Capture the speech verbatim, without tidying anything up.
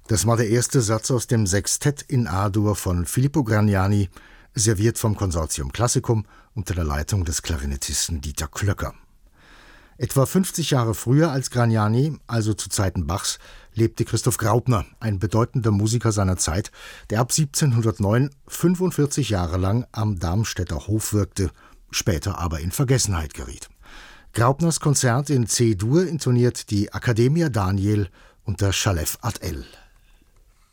Das war der erste Satz aus dem Sextett in A-Dur von Filippo Gragnani, serviert vom Consortium Classicum unter der Leitung des Klarinettisten Dieter Klöcker. Etwa fünfzig Jahre früher als Gragnani, also zu Zeiten Bachs, lebte Christoph Graupner, ein bedeutender Musiker seiner Zeit, der ab siebzehnhundertneun fünfundvierzig Jahre lang am Darmstädter Hof wirkte, später aber in Vergessenheit geriet. Graupners Konzert in C-Dur intoniert die Accademia Daniel unter Chalef ad El.